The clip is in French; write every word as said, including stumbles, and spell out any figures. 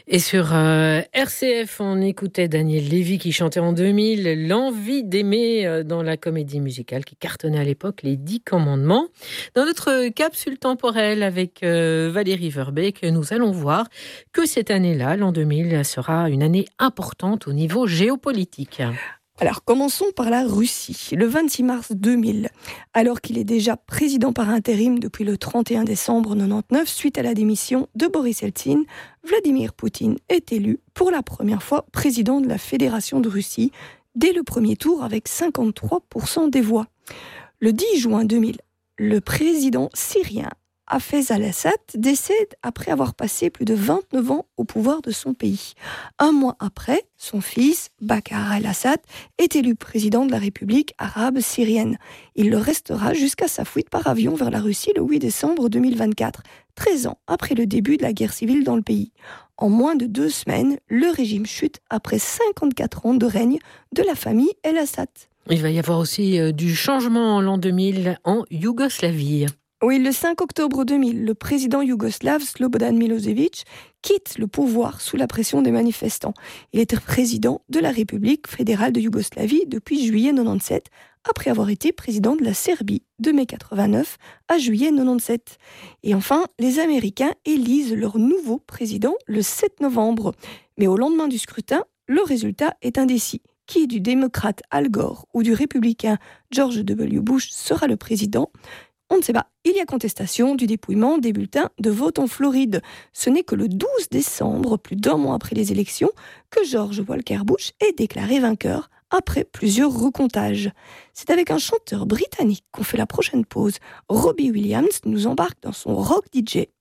Et sur euh, R C F, on écoutait Daniel Lévy qui chantait en deux mille l'envie d'aimer euh, dans la comédie musicale qui cartonnait à l'époque, Les Dix Commandements. Dans notre capsule temporelle avec euh, Valérie Verbeek, nous allons voir que cette année-là, l'an deux mille, sera une année importante au niveau géopolitique. Alors, commençons par la Russie. Le vingt-six mars deux mille, alors qu'il est déjà président par intérim depuis le trente et un décembre mille neuf cent quatre-vingt-dix-neuf, suite à la démission de Boris Eltsine, Vladimir Poutine est élu pour la première fois président de la Fédération de Russie, dès le premier tour avec cinquante-trois pour cent des voix. Le dix juin deux mille, le président syrien Hafez al-Assad décède après avoir passé plus de vingt-neuf ans au pouvoir de son pays. Un mois après, son fils, Bachar el-Assad, est élu président de la République arabe syrienne. Il le restera jusqu'à sa fuite par avion vers la Russie le huit décembre deux mille vingt-quatre, treize ans après le début de la guerre civile dans le pays. En moins de deux semaines, le régime chute après cinquante-quatre ans de règne de la famille el-Assad. Il va y avoir aussi euh, du changement en l'an deux mille en Yougoslavie. Oui, le cinq octobre deux mille, le président yougoslave Slobodan Milosevic quitte le pouvoir sous la pression des manifestants. Il était président de la République fédérale de Yougoslavie depuis juillet quatre-vingt-dix-sept, après avoir été président de la Serbie de mai quatre-vingt-neuf à juillet quatre-vingt-dix-sept. Et enfin, les Américains élisent leur nouveau président le sept novembre. Mais au lendemain du scrutin, le résultat est indécis. Qui du démocrate Al Gore ou du républicain George W. Bush sera le président ? On ne sait pas. Il y a contestation du dépouillement des bulletins de vote en Floride. Ce n'est que le douze décembre, plus d'un mois après les élections, que George Walker Bush est déclaré vainqueur après plusieurs recomptages. C'est avec un chanteur britannique qu'on fait la prochaine pause. Robbie Williams nous embarque dans son rock D J.